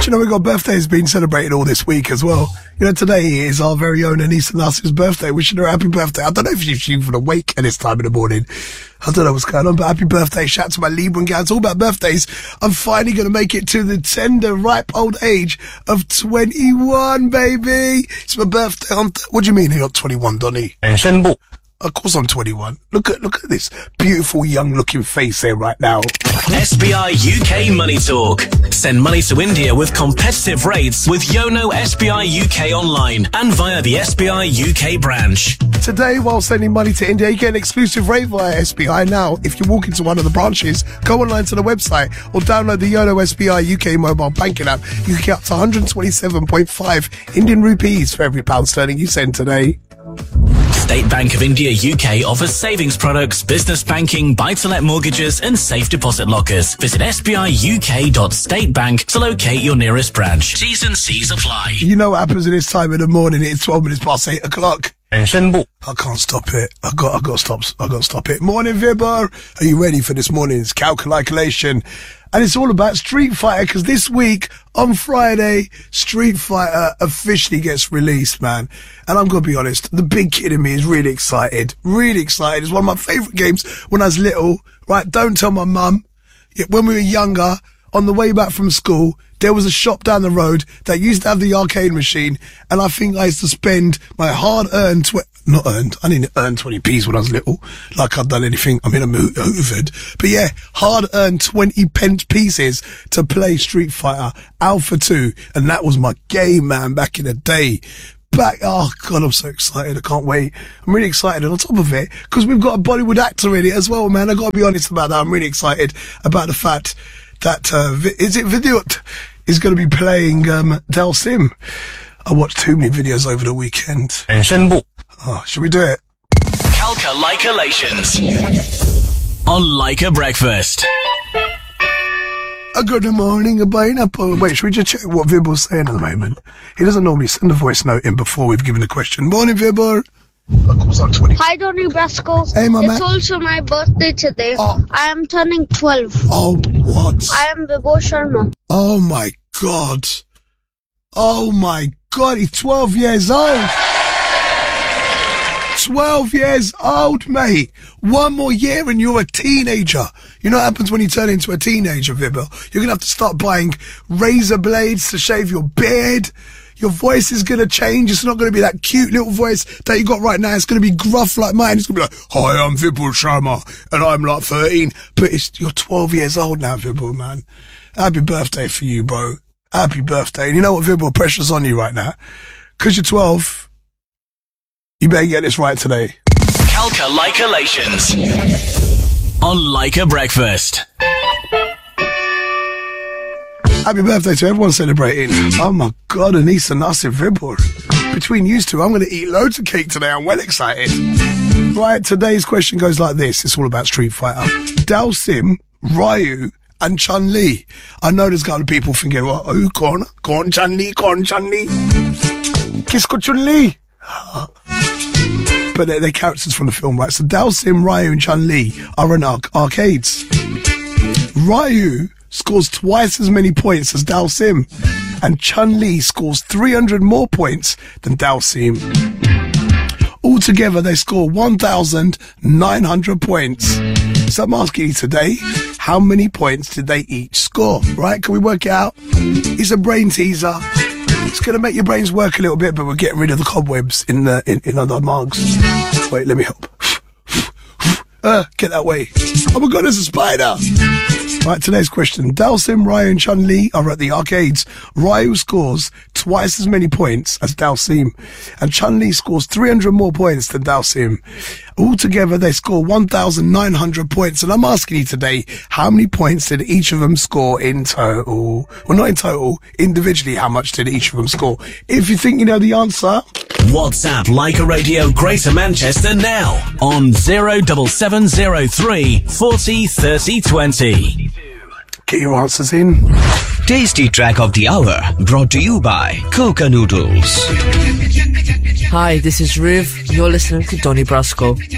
you know, we've got birthdays being celebrated all this week as well. You know, today is our very own Anissa Nasser's birthday. Wishing her a happy birthday. I don't know if she's even awake at this time in the morning. I don't know what's going on, but happy birthday. Shout out to my Libra gang. It's all about birthdays. I'm finally going to make it to the tender, ripe old age of 21, baby. It's my birthday. What do you mean you're not 21, Donny? Of course I'm 21. Look at this beautiful young looking face there right now. SBI UK Money Talk. Send money to India with competitive rates with Yono SBI UK online and via the SBI UK branch. Today, while sending money to India, you get an exclusive rate via SBI. Now, if you walk into one of the branches, go online to the website or download the Yono SBI UK mobile banking app. You can get up to 127.5 Indian rupees for every pound sterling you send today. State Bank of India UK offers savings products, business banking, buy-to-let mortgages and safe deposit lockers. Visit sbiuk.statebank to locate your nearest branch. T's and C's apply. You know what happens at this time of the morning? It's 12 minutes past 8 o'clock. I can't stop it. I got to stop it. Morning, Vibber. Are you ready for this morning's calculation? And it's all about Street Fighter, because this week, on Friday, Street Fighter officially gets released, man. And I'm going to be honest, the big kid in me is really excited. Really excited. It's one of my favourite games when I was little. Right, don't tell my mum. When we were younger, on the way back from school, there was a shop down the road that used to have the arcade machine, and I think I used to spend my hard-earned, I didn't earn 20p's when I was little, like I'd done anything, I mean, I'm hoovered. But yeah, hard-earned 20 pence pieces to play Street Fighter Alpha 2, and that was my game, man, back in the day. Oh God, I'm so excited. I can't wait. I'm really excited. And on top of it, because we've got a Bollywood actor in it as well, man, I got to be honest about that. I'm really excited about the fact that, Vidyut is going to be playing, Dal Sim. I watched too many videos over the weekend. Should we do it? Calculations on Leica Breakfast. Good morning, a pineapple. Wait, should we just check what Vibber's saying at the moment? He doesn't normally send a voice note in before we've given the question. Morning, Vibber. Of course I'm 20. Hi, Donny Brasco. Hey, my man. It's also my birthday today. Oh. I am turning 12. Oh, what? I am Vibhor Sharma. Oh, my God. Oh, my God. He's 12 years old. 12 years old, mate. One more year and you're a teenager. You know what happens when you turn into a teenager, Vibber? You're going to have to start buying razor blades to shave your beard. Your voice is going to change. It's not going to be that cute little voice that you got right now. It's going to be gruff like mine. It's going to be like, hi, I'm Vibhor Sharma, and I'm like 13. But you're 12 years old now, Vibhor, man. Happy birthday for you, bro. Happy birthday. And you know what, Vibhor? Pressure's on you right now. Because you're 12, you better get this right today. Calculations on Leica Breakfast. Happy birthday to everyone celebrating. Oh my God, Anissa Nasser Vibhor. Between you two, I'm going to eat loads of cake today. I'm well excited. Right, today's question goes like this. It's all about Street Fighter. Dal Sim, Ryu, and Chun-Li. I know there's got people thinking, well, oh, Corn Chun-Li. Kisko Chun-Li. But they're characters from the film, right? So Dal Sim, Ryu, and Chun-Li are in arcades. Ryu scores twice as many points as Dal Sim, and Chun-Li scores 300 more points than Dal Sim. Altogether, they score 1,900 points. So I'm asking you today, how many points did they each score? Right? Can we work it out? It's a brain teaser. It's going to make your brains work a little bit, but we're getting rid of the cobwebs in other mugs. Wait, let me help. Get that way. Oh my God, there's a spider. Right, today's question. Dal Sim, Ryu, and Chun-Li are at the arcades. Ryu scores twice as many points as Dal Sim, and Chun-Li scores 300 more points than Dal Sim. Altogether, they score 1,900 points, and I'm asking you today, how many points did each of them score in total? Well, not in total, individually, how much did each of them score? If you think you know the answer, WhatsApp Leica Radio Greater Manchester now on 07703 40 30 20. Get your answers in. Tasty Track of the Hour, brought to you by Coca Noodles. Hi, this is Riv. You're listening to Donny Brasco.